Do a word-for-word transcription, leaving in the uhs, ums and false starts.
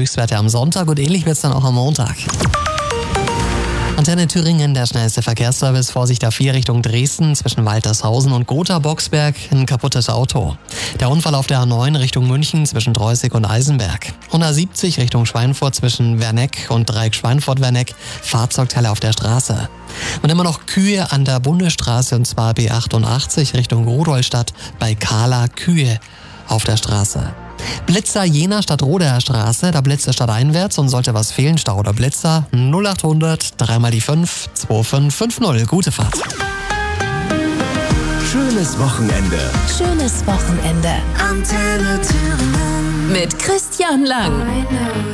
Höchstwerte am Sonntag und ähnlich wird es dann auch am Montag. Antenne Thüringen, der schnellste Verkehrsservice, Vorsicht A vier Richtung Dresden, zwischen Waltershausen und Gotha-Boxberg, ein kaputtes Auto. Der Unfall auf der A neun Richtung München zwischen Dreußig und Eisenberg. Und A siebzig Richtung Schweinfurt zwischen Werneck und Dreieck Schweinfurt-Werneck, Fahrzeugteile auf der Straße. Und immer noch Kühe an der Bundesstraße, und zwar B achtundachtzig Richtung Rudolstadt bei Kahla Kühe auf der Straße. Blitzer Jena Stadtroder Straße, da blitzt es stadteinwärts und sollte was fehlen, Stau oder Blitzer, null achthundert, dreimal die fünf, zwei fünf fünf null. Gute Fahrt. Schönes Wochenende. Schönes Wochenende. Antenne Thüringen. Mit Christian Lang.